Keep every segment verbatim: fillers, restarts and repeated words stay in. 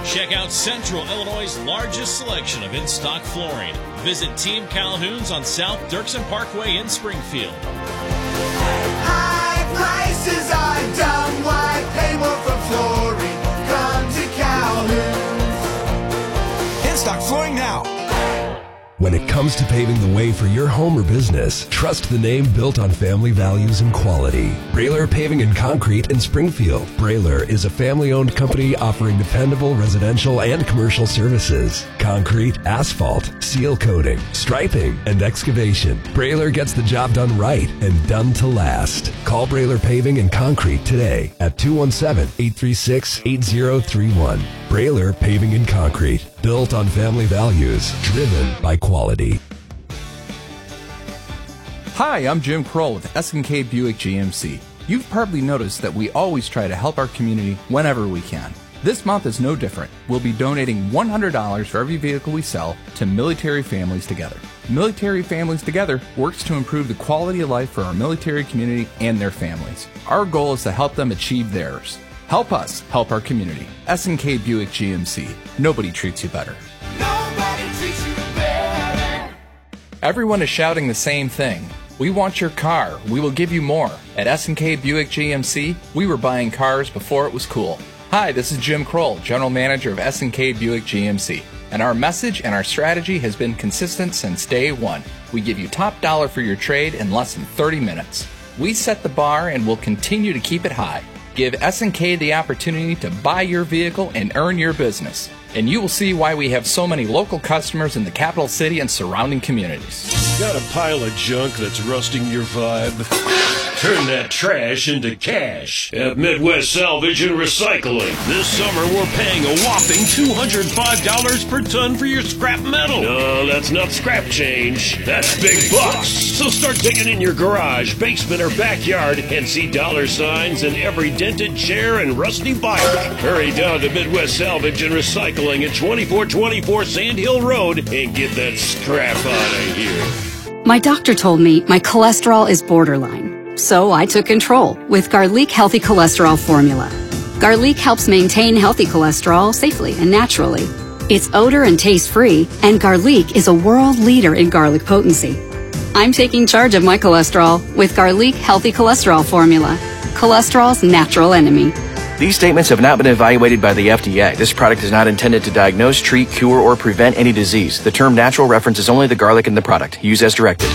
Check out Central Illinois' largest selection of in-stock flooring. Visit Team Calhoun's on South Dirksen Parkway in Springfield. High prices are dumb. Why pay more for flooring? Come to Calhoun's. In-stock flooring now. When it comes to paving the way for your home or business, trust the name built on family values and quality. Brailer Paving and Concrete in Springfield. Brailer is a family-owned company offering dependable residential and commercial services. Concrete, asphalt, seal coating, striping, and excavation. Brailer gets the job done right and done to last. Call Brailer Paving and Concrete today at two one seven, eight three six, eight zero three one. Brailer Paving and Concrete. Built on family values, driven by quality. Hi, I'm Jim Kroll with S and K Buick G M C. You've probably noticed that we always try to help our community whenever we can. This month is no different. We'll be donating one hundred dollars for every vehicle we sell to Military Families Together. Military Families Together works to improve the quality of life for our military community and their families. Our goal is to help them achieve theirs. Help us help our community. S and K Buick G M C. Nobody treats you better. Nobody treats you better. Everyone is shouting the same thing. We want your car. We will give you more. At S and K Buick G M C, we were buying cars before it was cool. Hi, this is Jim Kroll, General Manager of S and K Buick G M C. And our message and our strategy has been consistent since day one. We give you top dollar for your trade in less than thirty minutes. We set the bar and will continue to keep it high. Give S and K the opportunity to buy your vehicle and earn your business. And you will see why we have so many local customers in the capital city and surrounding communities. Got a pile of junk that's rusting your vibe? Turn that trash into cash at Midwest Salvage and Recycling. This summer, we're paying a whopping two hundred five dollars per ton for your scrap metal. No, that's not scrap change. That's big bucks. So start digging in your garage, basement, or backyard and see dollar signs in every dented chair and rusty bike. Hurry down to Midwest Salvage and Recycling at twenty-four twenty-four Sand Hill Road and get that scrap out of here. My doctor told me my cholesterol is borderline, so I took control with Garlic Healthy Cholesterol Formula. Garlic helps maintain healthy cholesterol safely and naturally. It's odor and taste free, and Garlic is a world leader in garlic potency. I'm taking charge of my cholesterol with Garlic Healthy Cholesterol Formula, cholesterol's natural enemy. These statements have not been evaluated by the F D A. This product is not intended to diagnose, treat, cure, or prevent any disease. The term natural references only the garlic in the product. Use as directed.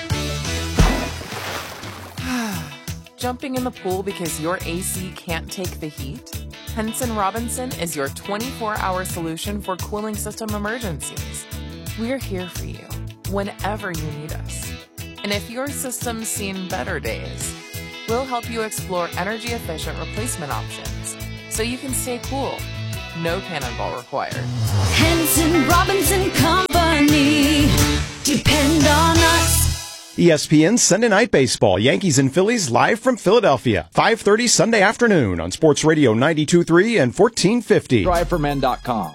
Jumping in the pool because your A C can't take the heat? Henson Robinson is your twenty-four hour solution for cooling system emergencies. We're here for you whenever you need us. And if your system's seen better days, we'll help you explore energy-efficient replacement options so you can stay cool. No cannonball required. Henson Robinson Company. Depend on us. E S P N Sunday Night Baseball. Yankees and Phillies live from Philadelphia. five thirty Sunday afternoon on Sports Radio ninety-two point three and fourteen fifty. drive for men dot com.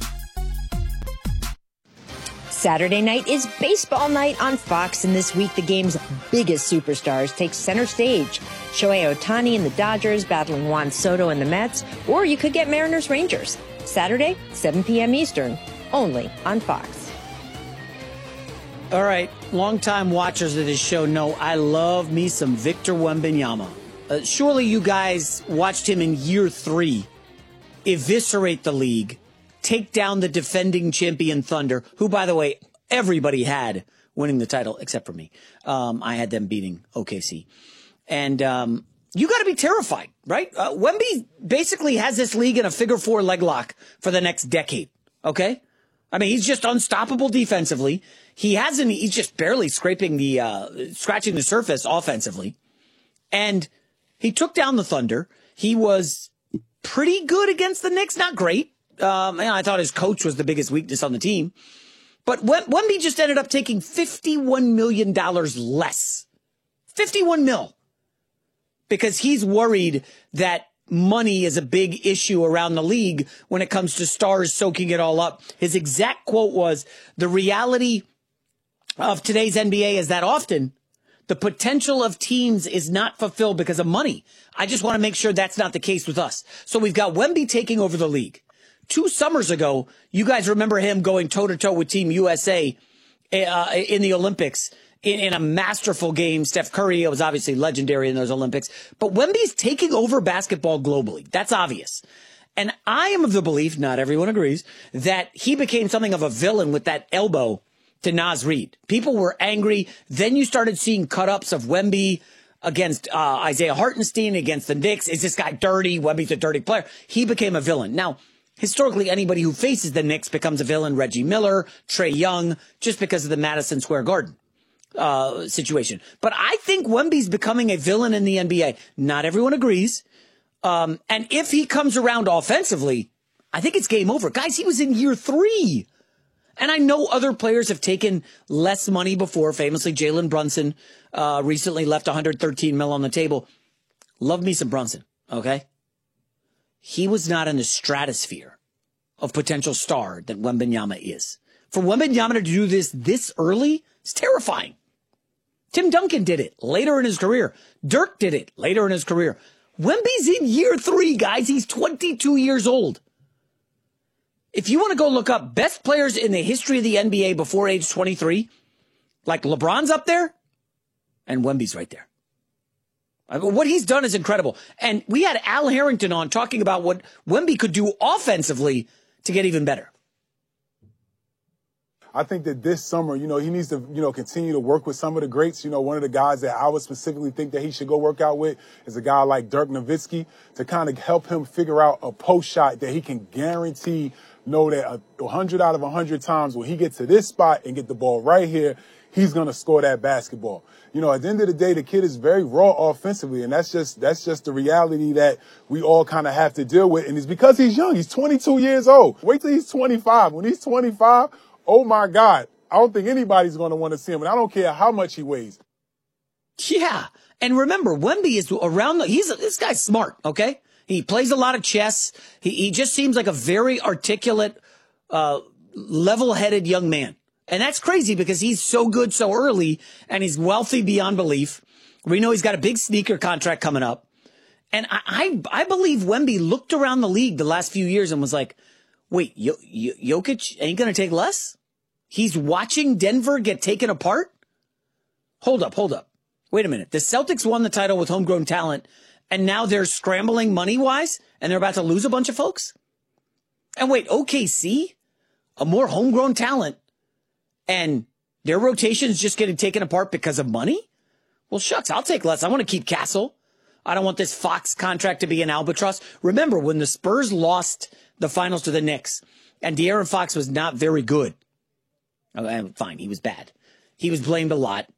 Saturday night is baseball night on Fox, and this week the game's biggest superstars take center stage. Shohei Ohtani and the Dodgers battling Juan Soto and the Mets, or you could get Mariners Rangers. Saturday, seven p.m. Eastern, only on Fox. All right, longtime watchers of this show know I love me some Victor Wembanyama. Uh, surely you guys watched him in year three eviscerate the league, take down the defending champion Thunder, who, by the way, everybody had winning the title except for me. Um, I had them beating O K C. And um, you got to be terrified, right? Uh, Wemby basically has this league in a figure four leg lock for the next decade, okay? I mean, he's just unstoppable defensively. He hasn't, he's just barely scraping the, uh, scratching the surface offensively. And he took down the Thunder. He was pretty good against the Knicks, not great. Um, and I thought his coach was the biggest weakness on the team. But Wemby just ended up taking fifty-one million dollars less. fifty-one mil. Because he's worried that money is a big issue around the league when it comes to stars soaking it all up. His exact quote was, the reality of today's N B A is that often the potential of teams is not fulfilled because of money. I just want to make sure that's not the case with us. So we've got Wemby taking over the league. Two summers ago, you guys remember him going toe-to-toe with Team U S A uh, in the Olympics in, in a masterful game. Steph Curry was obviously legendary in those Olympics. But Wemby's taking over basketball globally. That's obvious. And I am of the belief, not everyone agrees, that he became something of a villain with that elbow to Naz Reid. People were angry. Then you started seeing cut-ups of Wemby against uh, Isaiah Hartenstein, against the Knicks. Is this guy dirty? Wemby's a dirty player. He became a villain. Now, historically, anybody who faces the Knicks becomes a villain. Reggie Miller, Trae Young, just because of the Madison Square Garden uh, situation. But I think Wemby's becoming a villain in the N B A. Not everyone agrees. Um, and if he comes around offensively, I think it's game over. Guys, he was in year three. And I know other players have taken less money before. Famously, Jalen Brunson uh, recently left one hundred thirteen mil on the table. Love me some Brunson, okay? He was not in the stratosphere of potential star that Wembanyama is. For Wembanyama to do this this early is terrifying. Tim Duncan did it later in his career. Dirk did it later in his career. Wemby's in year three, guys. He's twenty-two years old. If you want to go look up best players in the history of the N B A before age twenty-three, like LeBron's up there, and Wemby's right there. I mean, what he's done is incredible. And we had Al Harrington on talking about what Wemby could do offensively to get even better. I think that this summer, you know, he needs to, you know, continue to work with some of the greats. You know, one of the guys that I would specifically think that he should go work out with is a guy like Dirk Nowitzki to kind of help him figure out a post shot that he can guarantee know that one hundred out of one hundred times when he gets to this spot and get the ball right here, he's going to score that basketball. You know, at the end of the day, the kid is very raw offensively, and that's just that's just the reality that we all kind of have to deal with. And it's because he's young. He's twenty-two years old. Wait till he's twenty-five. When he's twenty-five, oh, my God, I don't think anybody's going to want to see him, and I don't care how much he weighs. Yeah, and remember, Wemby is around the – he's this guy's smart, okay? He plays a lot of chess. He, he just seems like a very articulate, uh, level-headed young man. And that's crazy because he's so good so early, and he's wealthy beyond belief. We know he's got a big sneaker contract coming up. And I, I, I believe Wemby looked around the league the last few years and was like, wait, Yo- Yo- Jokic ain't going to take less? He's watching Denver get taken apart? Hold up, hold up. Wait a minute. The Celtics won the title with homegrown talent, and now they're scrambling money-wise, and they're about to lose a bunch of folks? And wait, O K C? A more homegrown talent, and their rotation's just getting taken apart because of money? Well, shucks, I'll take less. I want to keep Castle. I don't want this Fox contract to be an albatross. Remember, when the Spurs lost the finals to the Knicks, and De'Aaron Fox was not very good. Oh, fine, he was bad. He was blamed a lot.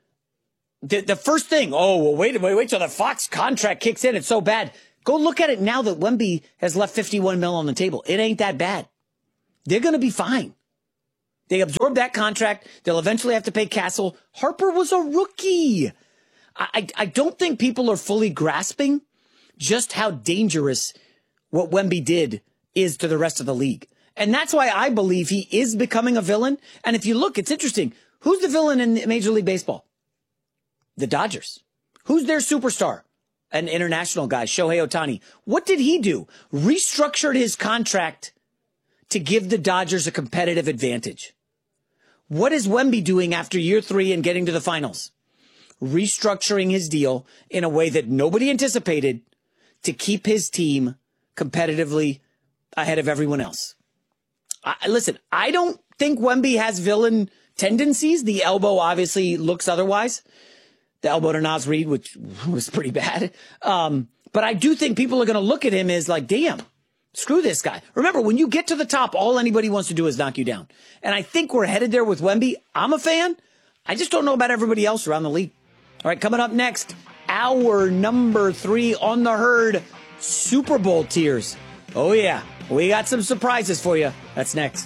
The, the first thing, oh, well, wait, wait, wait till the Fox contract kicks in. It's so bad. Go look at it now that Wemby has left fifty-one mil on the table. It ain't that bad. They're going to be fine. They absorb that contract. They'll eventually have to pay Castle. Harper was a rookie. I, I, I don't think people are fully grasping just how dangerous what Wemby did is to the rest of the league. And that's why I believe he is becoming a villain. And if you look, it's interesting. Who's the villain in Major League Baseball? The Dodgers. Who's their superstar? An international guy, Shohei Ohtani. What did he do? Restructured his contract to give the Dodgers a competitive advantage. What is Wemby doing after year three and getting to the finals? Restructuring his deal in a way that nobody anticipated to keep his team competitively ahead of everyone else. I, listen, I don't think Wemby has villain tendencies. The elbow obviously looks otherwise. The elbow to Naz Reid, which was pretty bad. Um, but I do think people are going to look at him as like, damn, screw this guy. Remember, when you get to the top, all anybody wants to do is knock you down. And I think we're headed there with Wemby. I'm a fan. I just don't know about everybody else around the league. All right, coming up next, hour number three on the herd, Super Bowl tiers. Oh, yeah, we got some surprises for you. That's next.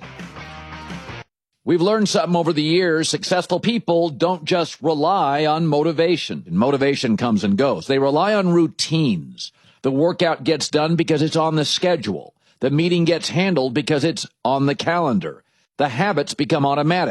We've learned something over the years. Successful people don't just rely on motivation. And motivation comes and goes. They rely on routines. The workout gets done because it's on the schedule. The meeting gets handled because it's on the calendar. The habits become automatic.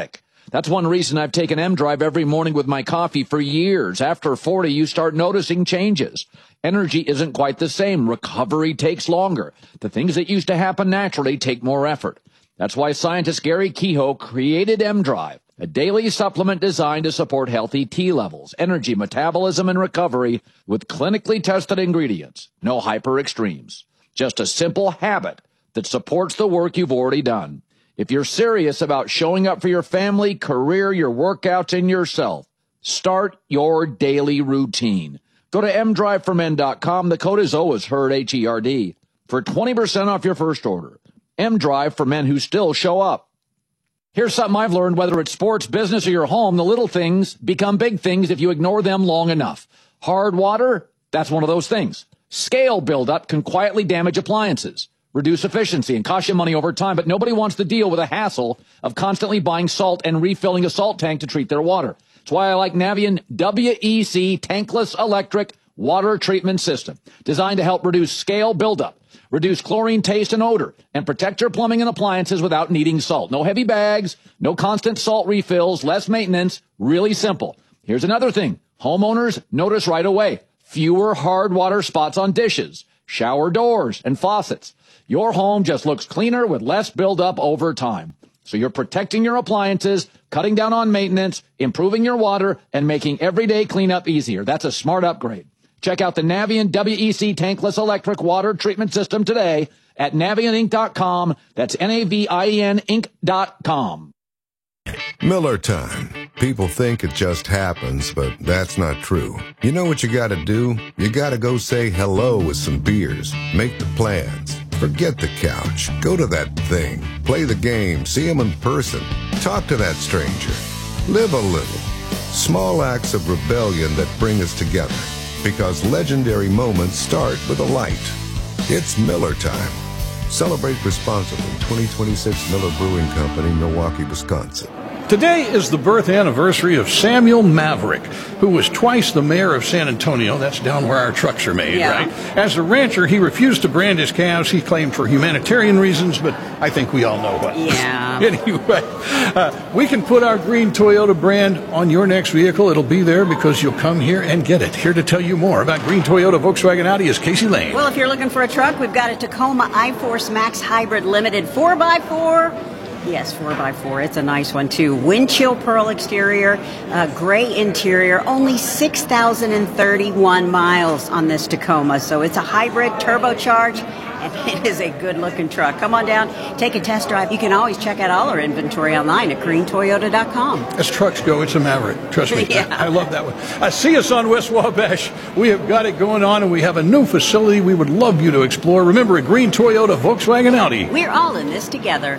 That's one reason I've taken M-Drive every morning with my coffee for years. After forty, you start noticing changes. Energy isn't quite the same. Recovery takes longer. The things that used to happen naturally take more effort. That's why scientist Gary Kehoe created M-Drive, a daily supplement designed to support healthy T levels, energy, metabolism, and recovery with clinically tested ingredients. No hyper extremes. Just a simple habit that supports the work you've already done. If you're serious about showing up for your family, career, your workouts, and yourself, start your daily routine. Go to m drive for men dot com. The code is always HERD, H E R D, for twenty percent off your first order. M-Drive for men who still show up. Here's something I've learned, whether it's sports, business, or your home, the little things become big things if you ignore them long enough. Hard water, that's one of those things. Scale buildup can quietly damage appliances, reduce efficiency, and cost you money over time, but nobody wants to deal with the hassle of constantly buying salt and refilling a salt tank to treat their water. That's why I like Navien W E C Tankless Electric Water Treatment System, designed to help reduce scale buildup, reduce chlorine taste and odor, and protect your plumbing and appliances without needing salt. No heavy bags, no constant salt refills, less maintenance, really simple. Here's another thing. Homeowners notice right away. Fewer hard water spots on dishes, shower doors, and faucets. Your home just looks cleaner with less buildup over time. So you're protecting your appliances, cutting down on maintenance, improving your water, and making everyday cleanup easier. That's a smart upgrade. Check out the Navien W E C Tankless Electric Water Treatment System today at navien inc dot com. That's N A V I E N Inc dot com. Miller time. People think it just happens, but that's not true. You know what you gotta do? You gotta go say hello with some beers. Make the plans. Forget the couch. Go to that thing. Play the game. See him in person. Talk to that stranger. Live a little. Small acts of rebellion that bring us together. Because legendary moments start with a light. It's Miller time. Celebrate responsibly. twenty twenty-six Miller Brewing Company, Milwaukee, Wisconsin. Today is the birth anniversary of Samuel Maverick, who was twice the mayor of San Antonio. That's down where our trucks are made, Yeah. right? As a rancher, he refused to brand his cows. He claimed for humanitarian reasons, but I think we all know what. Yeah. Anyway, uh, we can put our green Toyota brand on your next vehicle. It'll be there because you'll come here and get it. Here to tell you more about green Toyota, Volkswagen, Audi is Casey Lane. Well, if you're looking for a truck, we've got a Tacoma iForce Max Hybrid Limited four by four. Yes, four by four. It's a nice one, too. Wind chill pearl exterior, uh, gray interior, only six thousand thirty-one miles on this Tacoma. So it's a hybrid, turbocharged, and it is a good-looking truck. Come on down, take a test drive. You can always check out all our inventory online at green toyota dot com. As trucks go, it's a Maverick. Trust me. Yeah. I, I love that one. Uh, see us on West Wabash. We have got it going on, and we have a new facility we would love you to explore. Remember, at Green Toyota, Volkswagen, Audi. We're all in this together.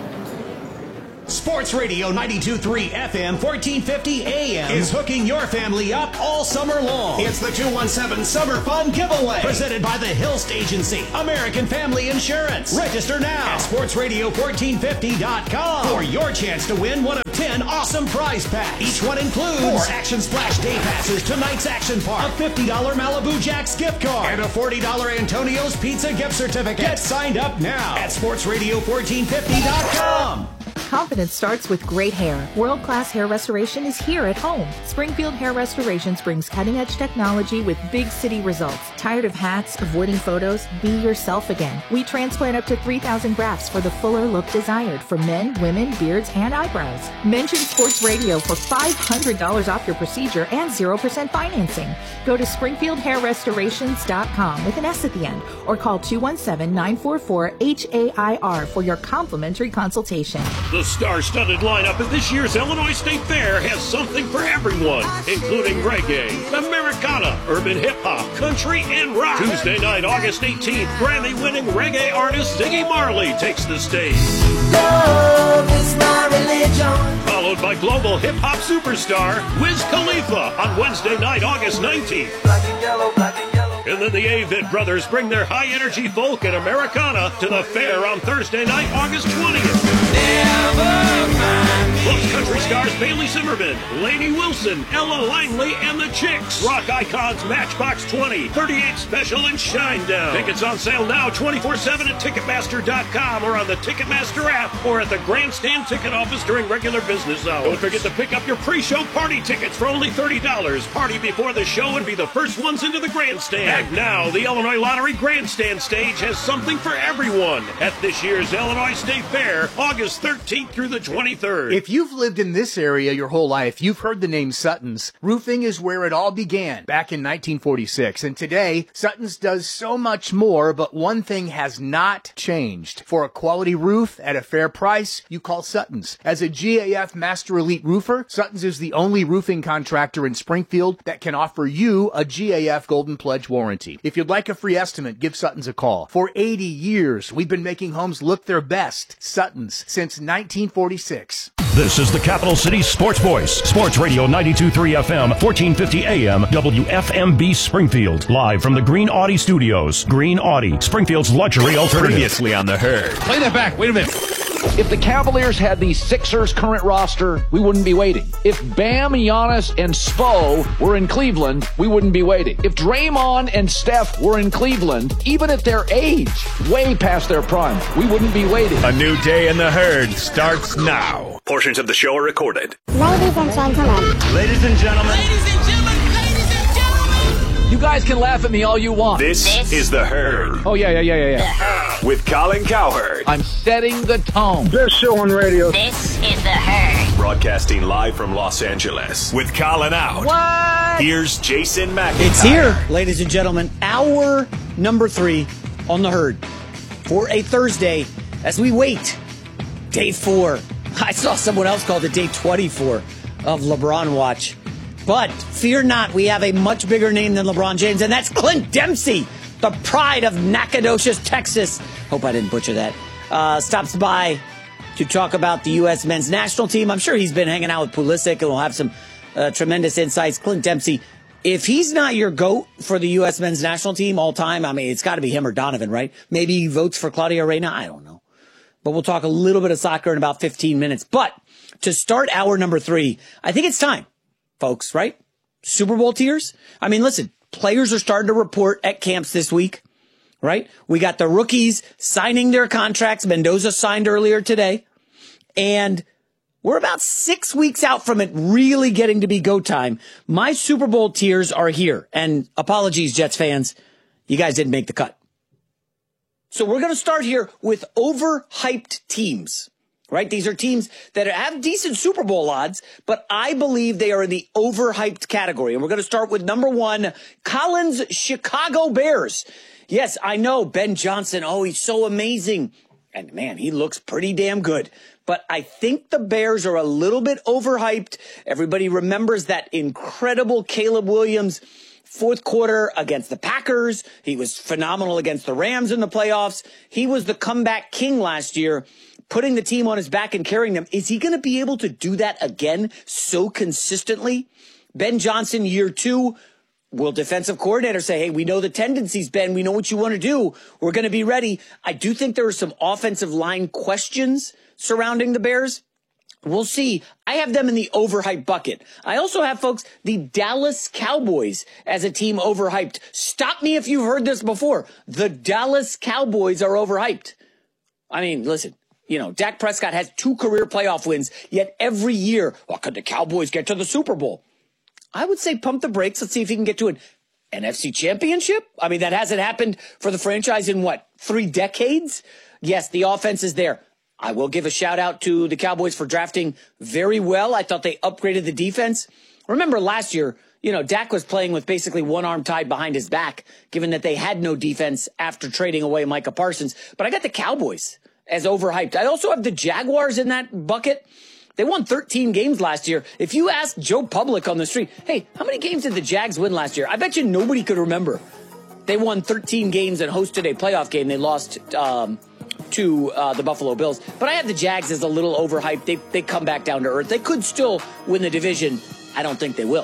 Sports Radio ninety-two point three F M, fourteen fifty A M is hooking your family up all summer long. It's the two one seven Summer Fun Giveaway, presented by the Hilst Agency, American Family Insurance. Register now at sports radio fourteen fifty dot com for your chance to win one of ten awesome prize packs. Each one includes four Action Splash Day Passes to Night's Action Park, a fifty dollars Malibu Jacks gift card, and a forty dollars Antonio's Pizza gift certificate. Get signed up now at sports radio fourteen fifty dot com. Confidence starts with great hair. World-class hair restoration is here at home. Springfield Hair Restorations brings cutting-edge technology with big city results. Tired of hats, avoiding photos? Be yourself again. We transplant up to three thousand grafts for the fuller look desired for men, women, beards, and eyebrows. Mention Sports Radio for five hundred dollars off your procedure and zero percent financing. Go to springfield hair restorations dot com with an S at the end or call two one seven, nine four four, H A I R for your complimentary consultation. The star-studded lineup of this year's Illinois State Fair has something for everyone, including reggae, Americana, urban hip-hop, country, and rock. Tuesday night, August eighteenth, Grammy-winning reggae artist Ziggy Marley takes the stage. Love is my religion. Followed by global hip-hop superstar Wiz Khalifa on Wednesday night, August nineteenth. Black and yellow, black and yellow. And then the Avett Brothers bring their high-energy folk and Americana to the fair on Thursday night, August twentieth. Plus country stars Bailey Zimmerman, Lainey Wilson, Ella Langley, and the Chicks. Rock icons Matchbox twenty, thirty-eight Special, and Shinedown. Tickets on sale now twenty-four seven at Ticketmaster dot com or on the Ticketmaster app or at the Grandstand ticket office during regular business hours. Don't forget to pick up your pre-show party tickets for only thirty dollars. Party before the show and be the first ones into the Grandstand. And now, the Illinois Lottery Grandstand stage has something for everyone at this year's Illinois State Fair, August thirteenth through the twenty-third. If you've lived in this area your whole life, you've heard the name Sutton's. Roofing is where it all began back in nineteen forty-six. And today, Sutton's does so much more, but one thing has not changed. For a quality roof at a fair price, you call Sutton's. As a G A F Master Elite roofer, Sutton's is the only roofing contractor in Springfield that can offer you a G A F Golden Pledge warranty. If you'd like a free estimate, give Sutton's a call. For eighty years, we've been making homes look their best. Sutton's, since nineteen forty-six. This is the Capital City Sports Voice. Sports Radio ninety-two point three F M, fourteen fifty A M, W F M B Springfield. Live from the Green Audi Studios. Green Audi, Springfield's luxury alternative. Previously on the Herd. Play that back. Wait a minute. If the Cavaliers had the Sixers' current roster, we wouldn't be waiting. If Bam, Giannis, and Spo were in Cleveland, we wouldn't be waiting. If Draymond and Steph were in Cleveland, even at their age, way past their prime, we wouldn't be waiting. A new day in the Herd starts now. Portions of the show are recorded. Ladies and gentlemen. Ladies and gentlemen. Ladies and gentlemen. Ladies and gentlemen. You guys can laugh at me all you want. This, this is the Herd. Oh, yeah, yeah, yeah, yeah, yeah. With Colin Cowherd. I'm setting the tone. Best show on radio. This is the Herd. Broadcasting live from Los Angeles. With Colin out. What? Here's Jason McIntyre. It's here, ladies and gentlemen. Hour number three on the Herd for a Thursday as we wait. Day four. I saw someone else called it day twenty-four of LeBron Watch. But fear not, we have a much bigger name than LeBron James, and that's Clint Dempsey, the pride of Nacogdoches, Texas. Hope I didn't butcher that. Uh, stops by to talk about the U S men's national team. I'm sure he's been hanging out with Pulisic, and we'll have some uh, tremendous insights. Clint Dempsey, if he's not your GOAT for the U S men's national team all time, I mean, it's got to be him or Donovan, right? Maybe he votes for Claudio Reyna. I don't know. But we'll talk a little bit of soccer in about fifteen minutes. But to start hour number three, I think it's time, folks, right? Super Bowl tiers. I mean, listen, players are starting to report at camps this week, right? We got the rookies signing their contracts. Mendoza signed earlier today. And we're about six weeks out from it really getting to be go time. My Super Bowl tiers are here. And apologies, Jets fans, you guys didn't make the cut. So we're going to start here with overhyped teams, right? These are teams that have decent Super Bowl odds, but I believe they are in the overhyped category. And we're going to start with number one, Colin's Chicago Bears. Yes, I know Ben Johnson. Oh, he's so amazing. And man, he looks pretty damn good. But I think the Bears are a little bit overhyped. Everybody remembers that incredible Caleb Williams fourth quarter against the Packers. He was phenomenal against the Rams in the playoffs. He was the comeback king last year, putting the team on his back and carrying them. Is he going to be able to do that again so consistently? Ben Johnson, year two. Will defensive coordinator say, hey, we know the tendencies, Ben. We know what you want to do. We're going to be ready. I do think there are some offensive line questions surrounding the Bears. We'll see. I have them in the overhyped bucket. I also have, folks, the Dallas Cowboys as a team overhyped. Stop me if you've heard this before. The Dallas Cowboys are overhyped. I mean, listen, you know, Dak Prescott has two career playoff wins, yet every year, well, could the Cowboys get to the Super Bowl? I would say pump the brakes. Let's see if he can get to an N F C championship. I mean, that hasn't happened for the franchise in, what, three decades? Yes, the offense is there. I will give a shout out to the Cowboys for drafting very well. I thought they upgraded the defense. Remember last year, you know, Dak was playing with basically one arm tied behind his back, given that they had no defense after trading away Micah Parsons. But I got the Cowboys as overhyped. I also have the Jaguars in that bucket. They won thirteen games last year. If you ask Joe Public on the street, hey, how many games did the Jags win last year? I bet you nobody could remember. They won thirteen games and hosted a playoff game. They lost um, to uh, the Buffalo Bills. But I have the Jags as a little overhyped. They, they come back down to earth. They could still win the division. I don't think they will.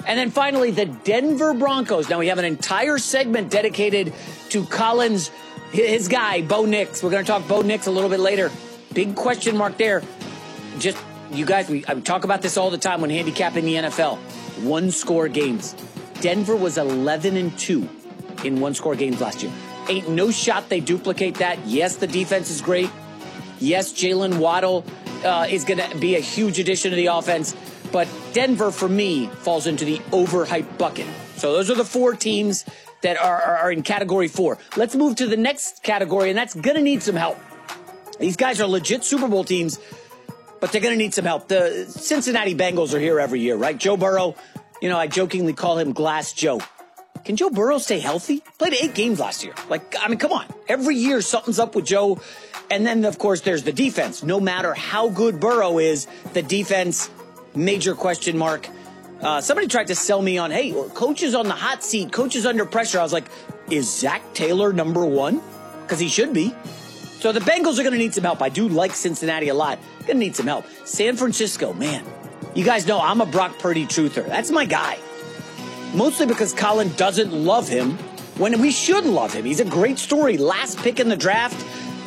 And then finally, the Denver Broncos. Now we have an entire segment dedicated to Colin's, his guy, Bo Nix. We're going to talk Bo Nix a little bit later. Big question mark there. Just, you guys, we I talk about this all the time when handicapping the N F L. One-score games. Denver was eleven and two in one-score games last year. Ain't no shot they duplicate that. Yes, the defense is great. Yes, Jalen Waddle uh, is going to be a huge addition to the offense. But Denver, for me, falls into the overhyped bucket. So those are the four teams that are, are, are in category four. Let's move to the next category, and that's going to need some help. These guys are legit Super Bowl teams, but they're going to need some help. The Cincinnati Bengals are here every year, right? Joe Burrow, you know, I jokingly call him Glass Joe. Can Joe Burrow stay healthy? Played eight games last year. Like, I mean, come on. Every year something's up with Joe. And then, of course, there's the defense. No matter how good Burrow is, the defense, major question mark. Uh, somebody tried to sell me on, hey, coach is on the hot seat, coach is under pressure. I was like, is Zach Taylor number one? Because he should be. So the Bengals are going to need some help. I do like Cincinnati a lot. Going to need some help. San Francisco, man. You guys know I'm a Brock Purdy truther. That's my guy. Mostly because Colin doesn't love him when we should love him. He's a great story. Last pick in the draft.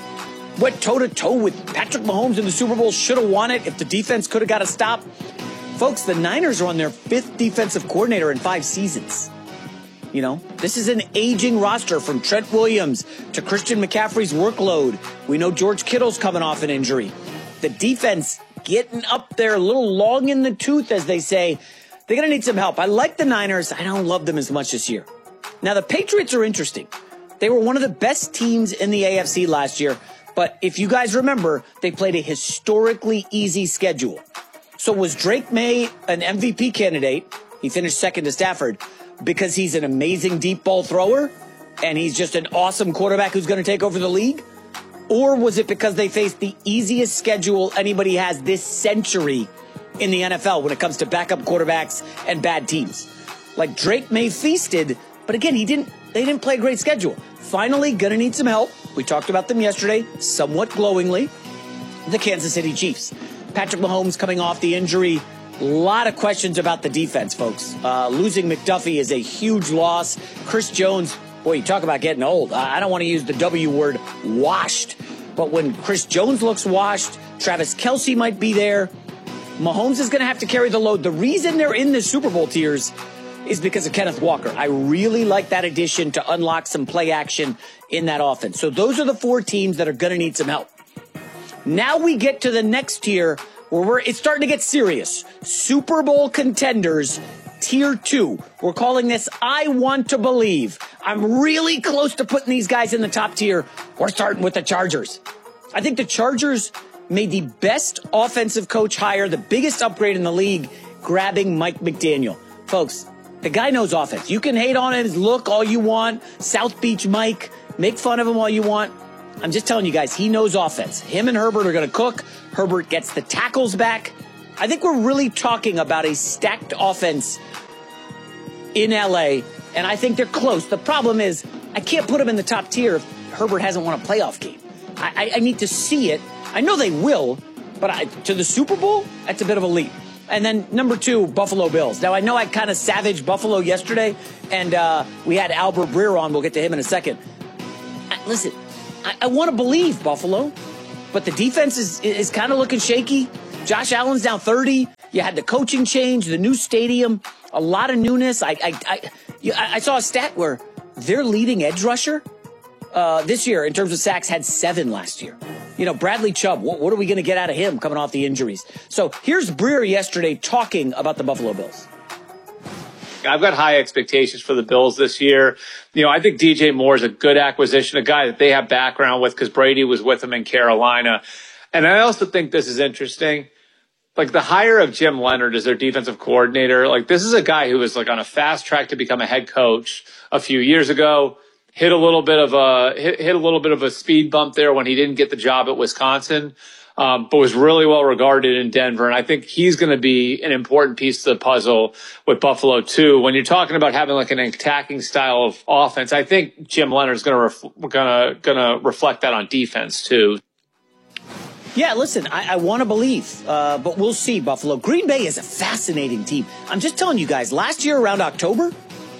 Went toe-to-toe with Patrick Mahomes in the Super Bowl. Should have won it if the defense could have got a stop. Folks, the Niners are on their fifth defensive coordinator in five seasons. You know, this is an aging roster from Trent Williams to Christian McCaffrey's workload. We know George Kittle's coming off an injury. The defense getting up there a little long in the tooth, as they say. They're going to need some help. I like the Niners. I don't love them as much this year. Now, the Patriots are interesting. They were one of the best teams in the A F C last year. But if you guys remember, they played a historically easy schedule. So was Drake May an M V P candidate? He finished second to Stafford because he's an amazing deep ball thrower and he's just an awesome quarterback who's going to take over the league? Or was it because they faced the easiest schedule anybody has this century in the N F L when it comes to backup quarterbacks and bad teams? Like Drake May feasted, but again, he didn't. They didn't play a great schedule. Finally, going to need some help. We talked about them yesterday, somewhat glowingly. The Kansas City Chiefs. Patrick Mahomes coming off the injury. A lot of questions about the defense, folks. Uh, losing McDuffie is a huge loss. Chris Jones, boy, you talk about getting old. I don't want to use the W word, washed. But when Chris Jones looks washed, Travis Kelce might be there. Mahomes is going to have to carry the load. The reason they're in the Super Bowl tiers is because of Kenneth Walker. I really like that addition to unlock some play action in that offense. So those are the four teams that are going to need some help. Now we get to the next tier where we're, it's starting to get serious. Super Bowl contenders, tier two. We're calling this I Want to Believe. I'm really close to putting these guys in the top tier. We're starting with the Chargers. I think the Chargers made the best offensive coach hire, the biggest upgrade in the league, grabbing Mike McDaniel. Folks, the guy knows offense. You can hate on his look all you want. South Beach Mike, make fun of him all you want. I'm just telling you guys, he knows offense. Him and Herbert are going to cook. Herbert gets the tackles back. I think we're really talking about a stacked offense in L A, and I think they're close. The problem is, I can't put him in the top tier if Herbert hasn't won a playoff game. I, I, I need to see it. I know they will, but I, to the Super Bowl, that's a bit of a leap. And then number two, Buffalo Bills. Now, I know I kind of savaged Buffalo yesterday, and uh, we had Albert Breer on. We'll get to him in a second. I, listen, I, I want to believe Buffalo, but the defense is, is kind of looking shaky. Josh Allen's down thirty. You had the coaching change, the new stadium, a lot of newness. I I, I, I saw a stat where their leading edge rusher uh, this year in terms of sacks had seven last year. You know, Bradley Chubb, what, what are we going to get out of him coming off the injuries? So here's Breer yesterday talking about the Buffalo Bills. I've got high expectations for the Bills this year. You know, I think D J Moore is a good acquisition, a guy that they have background with because Brady was with him in Carolina. And I also think this is interesting. Like the hire of Jim Leonard as their defensive coordinator, like this is a guy who was like on a fast track to become a head coach a few years ago. Hit a little bit of a hit, hit a little bit of a speed bump there when he didn't get the job at Wisconsin, um, but was really well regarded in Denver. And I think he's going to be an important piece to the puzzle with Buffalo too. When you're talking about having like an attacking style of offense, I think Jim Leonard's going to ref- going to going to reflect that on defense too. Yeah, listen, I, I want to believe, uh, but we'll see, Buffalo. Green Bay is a fascinating team. I'm just telling you guys, last year around October,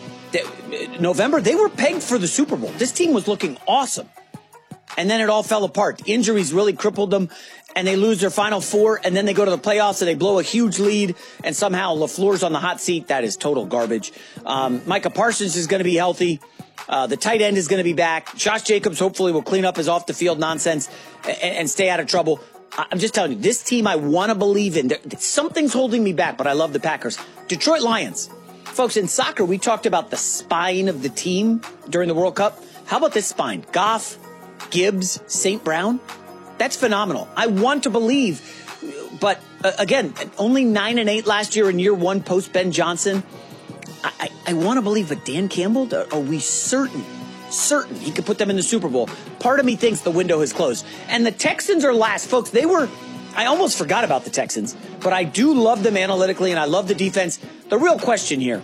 th- November, they were pegged for the Super Bowl. This team was looking awesome. And then it all fell apart. Injuries really crippled them, and they lose their final four, and then they go to the playoffs, and they blow a huge lead, and somehow LaFleur's on the hot seat. That is total garbage. Um, Micah Parsons is going to be healthy. Uh, the tight end is going to be back. Josh Jacobs hopefully will clean up his off-the-field nonsense and, and stay out of trouble. I'm just telling you, this team I want to believe in. There, something's holding me back, but I love the Packers. Detroit Lions. Folks, in soccer, we talked about the spine of the team during the World Cup. How about this spine? Goff, Gibbs, Saint Brown. That's phenomenal. I want to believe, but uh, again, only nine and eight last year in year one post Ben Johnson. I, I, I want to believe, but Dan Campbell, are we certain, certain he could put them in the Super Bowl? Part of me thinks the window has closed. And the Texans are last. Folks, they were, I almost forgot about the Texans, but I do love them analytically, and I love the defense. The real question here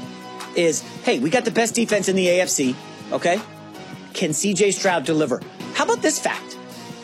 is, hey, we got the best defense in the A F C, okay? Can C J Stroud deliver? How about this fact?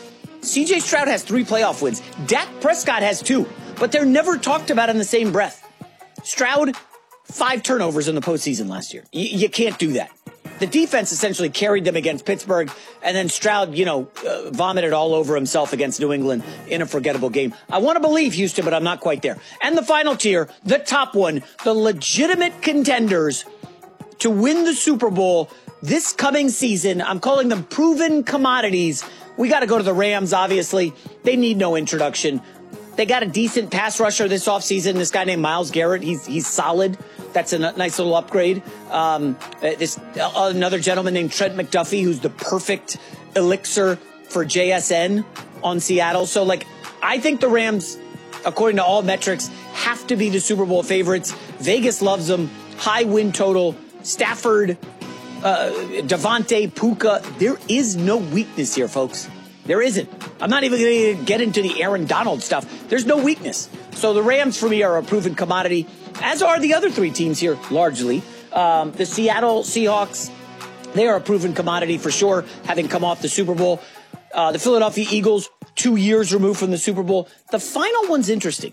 C J Stroud has three playoff wins. Dak Prescott has two, but they're never talked about in the same breath. Stroud, five turnovers in the postseason last year. Y- you can't do that. The defense essentially carried them against Pittsburgh, and then Stroud, you know, uh, vomited all over himself against New England in a forgettable game. I want to believe Houston, but I'm not quite there. And the final tier, the top one, the legitimate contenders to win the Super Bowl this coming season. I'm calling them proven commodities. We got to go to the Rams, obviously. They need no introduction. They got a decent pass rusher this offseason, this guy named Myles Garrett. He's he's solid. That's a nice little upgrade. Um, this uh, another gentleman named Trent McDuffie, who's the perfect elixir for J S N on Seattle. So, like, I think the Rams, according to all metrics, have to be the Super Bowl favorites. Vegas loves them. High win total. Stafford, uh, Devontae, Puka. There is no weakness here, folks. There isn't. I'm not even going to get into the Aaron Donald stuff. There's no weakness. So the Rams, for me, are a proven commodity, as are the other three teams here, largely. Um, the Seattle Seahawks, they are a proven commodity for sure, having come off the Super Bowl. Uh, the Philadelphia Eagles, two years removed from the Super Bowl. The final one's interesting.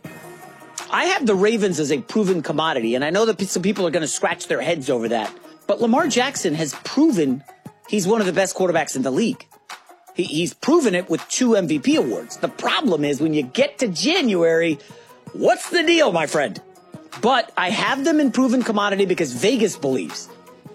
I have the Ravens as a proven commodity, and I know that some people are going to scratch their heads over that. But Lamar Jackson has proven he's one of the best quarterbacks in the league. He, he's proven it with two M V P awards. The problem is when you get to January, what's the deal, my friend? But I have them in proven commodity because Vegas believes.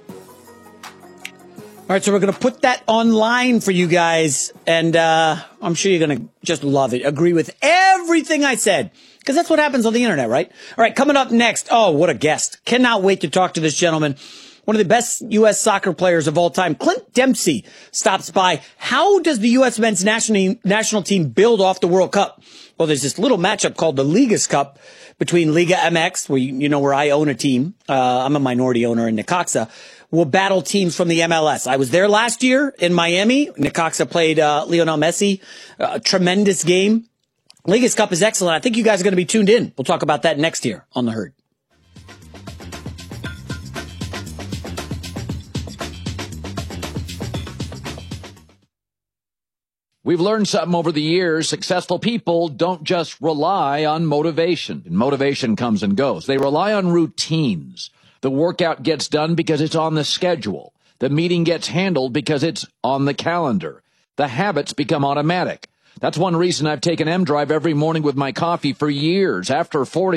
All right, so we're going to put that online for you guys, and uh, I'm sure you're going to just love it. Agree with everything I said, because that's what happens on the internet, right? All right, coming up next. Oh, what a guest. Cannot wait to talk to this gentleman. One of the best U S soccer players of all time, Clint Dempsey, stops by. How does the U S men's national national team build off the World Cup? Well, there's this little matchup called the Ligas Cup between Liga M X, where you, you know where I own a team. Uh, I'm a minority owner in Necaxa. Will battle teams from the M L S. I was there last year in Miami. Necaxa played uh, Lionel Messi. A tremendous game. Ligas Cup is excellent. I think you guys are going to be tuned in. We'll talk about that next year on The Herd. We've learned something over the years. Successful people don't just rely on motivation. Motivation comes and goes. They rely on routines. The workout gets done because it's on the schedule. The meeting gets handled because it's on the calendar. The habits become automatic. That's one reason I've taken M-Drive every morning with my coffee for years. After forty